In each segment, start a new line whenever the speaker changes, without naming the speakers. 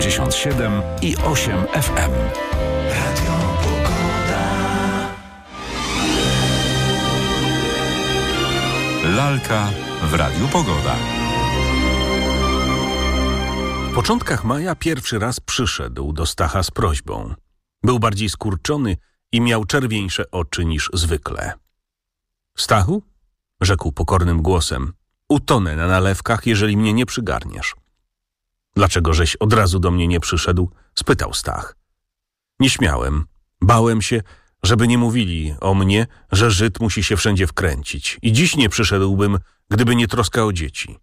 97,8 FM. Radio Pogoda. Lalka w Radiu Pogoda.
W początkach maja pierwszy raz przyszedł do Stacha z prośbą. Był bardziej skurczony i miał czerwieńsze oczy niż zwykle. Stachu? Rzekł pokornym głosem. Utonę na nalewkach, jeżeli mnie nie przygarniesz. Dlaczego żeś od razu do mnie nie przyszedł? Spytał Stach. Nie śmiałem. Bałem się, żeby nie mówili o mnie, że Żyd musi się wszędzie wkręcić. I dziś nie przyszedłbym, gdyby nie troska o dzieci.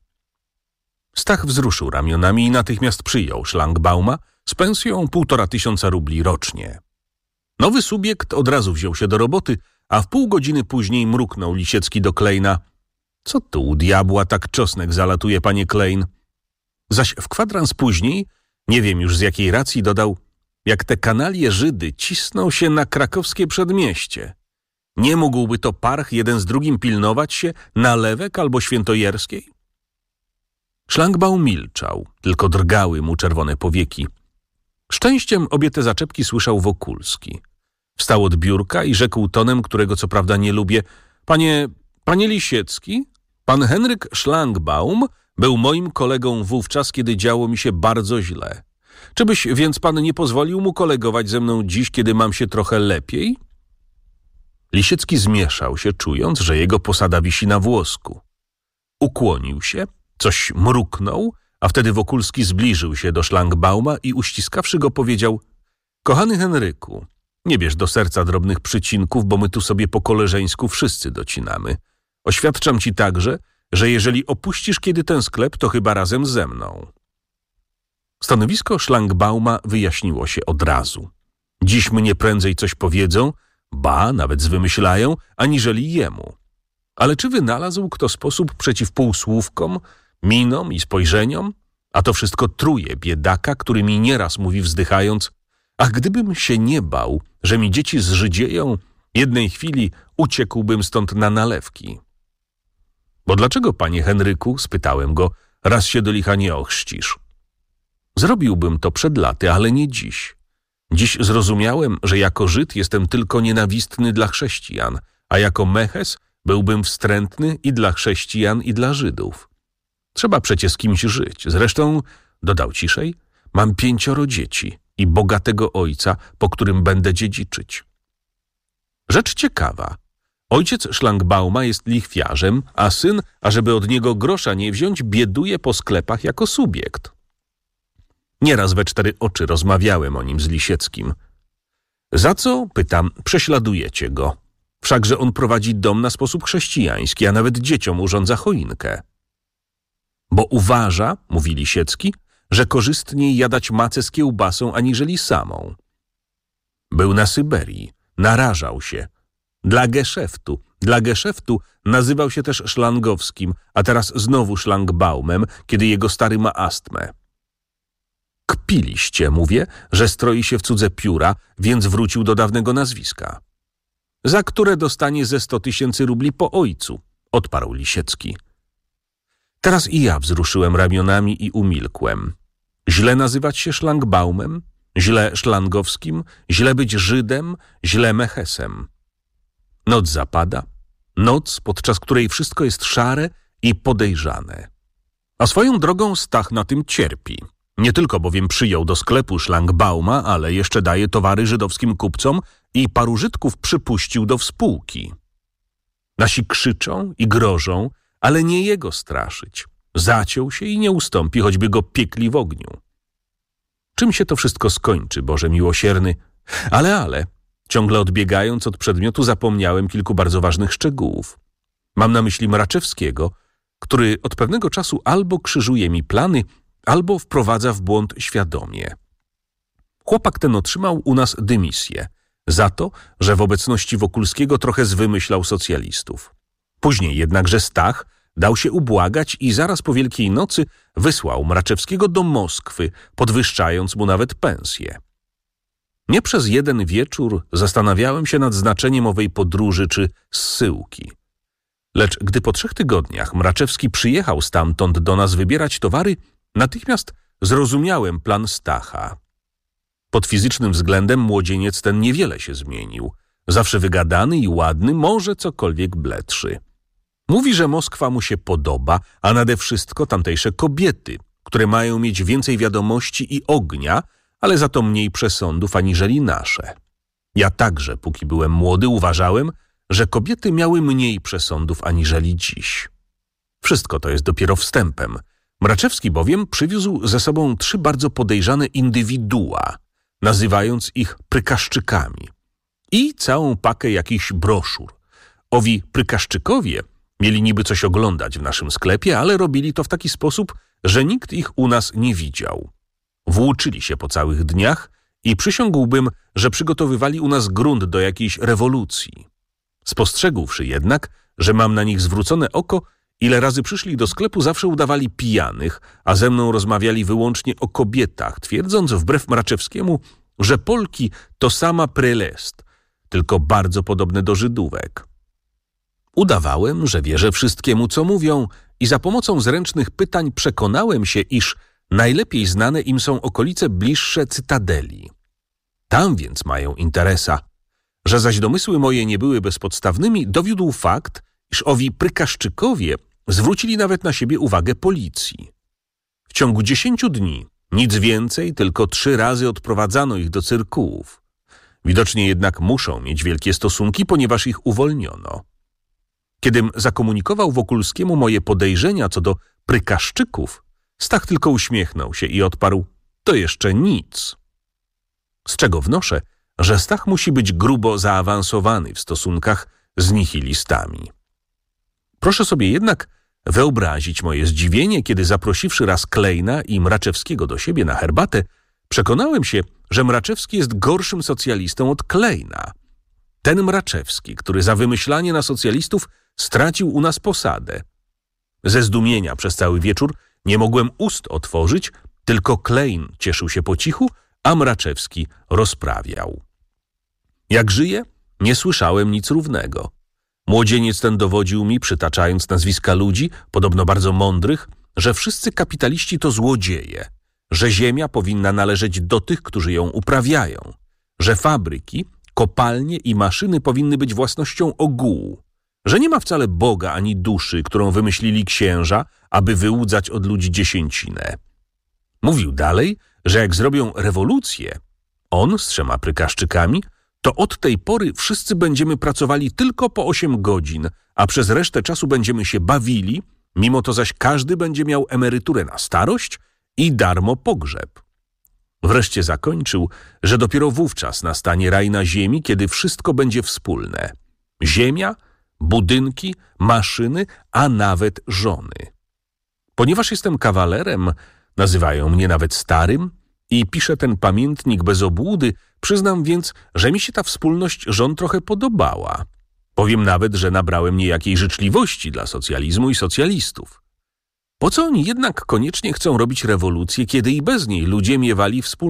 Stach wzruszył ramionami i natychmiast przyjął szlangbauma z pensją 1500 rubli rocznie. Nowy subiekt od razu wziął się do roboty, a w pół godziny później mruknął Lisiecki do Klejna. Co tu u diabła tak czosnek zalatuje, panie Klein? Zaś w kwadrans później, nie wiem już z jakiej racji, dodał, jak te kanalie Żydy cisną się na krakowskie przedmieście. Nie mógłby to parch jeden z drugim pilnować się Nalewek albo Świętojerskiej? Szlangbaum milczał, tylko drgały mu czerwone powieki. Szczęściem obie te zaczepki słyszał Wokulski. Wstał od biurka i rzekł tonem, którego co prawda nie lubię, Panie Lisiecki, pan Henryk Szlangbaum był moim kolegą wówczas, kiedy działo mi się bardzo źle. Czy byś więc pan nie pozwolił mu kolegować ze mną dziś, kiedy mam się trochę lepiej? Lisiecki zmieszał się, czując, że jego posada wisi na włosku. Ukłonił się, coś mruknął, a wtedy Wokulski zbliżył się do Szlangbauma i uściskawszy go powiedział: kochany Henryku, nie bierz do serca drobnych przycinków, bo my tu sobie po koleżeńsku wszyscy docinamy. Oświadczam ci także, że jeżeli opuścisz kiedy ten sklep, to chyba razem ze mną. Stanowisko Szlangbauma wyjaśniło się od razu. Dziś mnie prędzej coś powiedzą, ba, nawet zwymyślają, aniżeli jemu. Ale czy wynalazł kto sposób przeciw półsłówkom, minom i spojrzeniom? A to wszystko truje biedaka, który mi nieraz mówi wzdychając: ach, gdybym się nie bał, że mi dzieci zżydzieją, jednej chwili uciekłbym stąd na nalewki. Bo dlaczego, panie Henryku, spytałem go, raz się do licha nie ochrzcisz? Zrobiłbym to przed laty, ale nie dziś. Dziś zrozumiałem, że jako Żyd jestem tylko nienawistny dla chrześcijan, a jako Meches byłbym wstrętny i dla chrześcijan, i dla Żydów. Trzeba przecie z kimś żyć. Zresztą, dodał ciszej, mam 5 dzieci i bogatego ojca, po którym będę dziedziczyć. Rzecz ciekawa. Ojciec Szlangbauma jest lichwiarzem, a syn, ażeby od niego grosza nie wziąć, bieduje po sklepach jako subiekt. Nieraz we 4 oczy rozmawiałem o nim z Lisieckim. Za co, pytam, prześladujecie go? Wszakże on prowadzi dom na sposób chrześcijański, a nawet dzieciom urządza choinkę. Bo uważa, mówi Lisiecki, że korzystniej jadać macę z kiełbasą, aniżeli samą. Był na Syberii, narażał się. Dla geszeftu nazywał się też Szlangowskim, a teraz znowu Szlangbaumem, kiedy jego stary ma astmę. Kpiliście, mówię, że stroi się w cudze pióra, więc wrócił do dawnego nazwiska. Za które dostanie ze 100 000 rubli po ojcu, odparł Lisiecki. Teraz i ja wzruszyłem ramionami i umilkłem. Źle nazywać się Szlangbaumem, źle Szlangowskim, źle być Żydem, źle Mechesem. Noc zapada, noc, podczas której wszystko jest szare i podejrzane. A swoją drogą Stach na tym cierpi. Nie tylko bowiem przyjął do sklepu Szlangbauma, ale jeszcze daje towary żydowskim kupcom i paru Żydków przypuścił do współki. Nasi krzyczą i grożą, ale nie jego straszyć. Zaciął się i nie ustąpi, choćby go piekli w ogniu. Czym się to wszystko skończy, Boże miłosierny? Ale, ciągle odbiegając od przedmiotu, zapomniałem kilku bardzo ważnych szczegółów. Mam na myśli Mraczewskiego, który od pewnego czasu albo krzyżuje mi plany, albo wprowadza w błąd świadomie. Chłopak ten otrzymał u nas dymisję za to, że w obecności Wokulskiego trochę zwymyślał socjalistów. Później jednakże Stach dał się ubłagać i zaraz po Wielkiej Nocy wysłał Mraczewskiego do Moskwy, podwyższając mu nawet pensję. Nie przez jeden wieczór zastanawiałem się nad znaczeniem owej podróży czy zsyłki. Lecz gdy po 3 tygodniach Mraczewski przyjechał stamtąd do nas wybierać towary, natychmiast zrozumiałem plan Stacha. Pod fizycznym względem młodzieniec ten niewiele się zmienił. Zawsze wygadany i ładny, może cokolwiek bledszy. Mówi, że Moskwa mu się podoba, a nade wszystko tamtejsze kobiety, które mają mieć więcej wiadomości i ognia, ale za to mniej przesądów aniżeli nasze. Ja także, póki byłem młody, uważałem, że kobiety miały mniej przesądów aniżeli dziś. Wszystko to jest dopiero wstępem. Mraczewski bowiem przywiózł ze sobą 3 bardzo podejrzane indywidua, nazywając ich prykaszczykami, i całą pakę jakichś broszur. Owi prykaszczykowie mieli niby coś oglądać w naszym sklepie, ale robili to w taki sposób, że nikt ich u nas nie widział. Włóczyli się po całych dniach i przysiągłbym, że przygotowywali u nas grunt do jakiejś rewolucji. Spostrzegłszy jednak, że mam na nich zwrócone oko, ile razy przyszli do sklepu, zawsze udawali pijanych, a ze mną rozmawiali wyłącznie o kobietach, twierdząc wbrew Mraczewskiemu, że Polki to sama prelest, tylko bardzo podobne do Żydówek. Udawałem, że wierzę wszystkiemu, co mówią, i za pomocą zręcznych pytań przekonałem się, iż najlepiej znane im są okolice bliższe Cytadeli. Tam więc mają interesa. Że zaś domysły moje nie były bezpodstawnymi, dowiódł fakt, iż owi prykaszczykowie zwrócili nawet na siebie uwagę policji. W ciągu 10 dni, nic więcej, tylko 3 razy odprowadzano ich do cyrkułów. Widocznie jednak muszą mieć wielkie stosunki, ponieważ ich uwolniono. Kiedym zakomunikował Wokulskiemu moje podejrzenia co do prykaszczyków, Stach tylko uśmiechnął się i odparł: to jeszcze nic. Z czego wnoszę, że Stach musi być grubo zaawansowany w stosunkach z nihilistami. Proszę sobie jednak wyobrazić moje zdziwienie, kiedy zaprosiwszy raz Klejna i Mraczewskiego do siebie na herbatę, przekonałem się, że Mraczewski jest gorszym socjalistą od Klejna. Ten Mraczewski, który za wymyślanie na socjalistów stracił u nas posadę. Ze zdumienia przez cały wieczór nie mogłem ust otworzyć, tylko Klejn cieszył się po cichu, a Mraczewski rozprawiał. Jak żyje, nie słyszałem nic równego. Młodzieniec ten dowodził mi, przytaczając nazwiska ludzi, podobno bardzo mądrych, że wszyscy kapitaliści to złodzieje, że ziemia powinna należeć do tych, którzy ją uprawiają, że fabryki, kopalnie i maszyny powinny być własnością ogółu, że nie ma wcale Boga ani duszy, którą wymyślili księża, aby wyłudzać od ludzi dziesięcinę. Mówił dalej, że jak zrobią rewolucję, on z 3 prykaszczykami, to od tej pory wszyscy będziemy pracowali tylko po 8 godzin, a przez resztę czasu będziemy się bawili, mimo to zaś każdy będzie miał emeryturę na starość i darmo pogrzeb. Wreszcie zakończył, że dopiero wówczas nastanie raj na ziemi, kiedy wszystko będzie wspólne. Ziemia, budynki, maszyny, a nawet żony. Ponieważ jestem kawalerem, nazywają mnie nawet starym i piszę ten pamiętnik bez obłudy, przyznam więc, że mi się ta wspólność żon trochę podobała. Powiem nawet, że nabrałem niejakiej życzliwości dla socjalizmu i socjalistów. Po co oni jednak koniecznie chcą robić rewolucję, kiedy i bez niej ludzie miewali wspólność?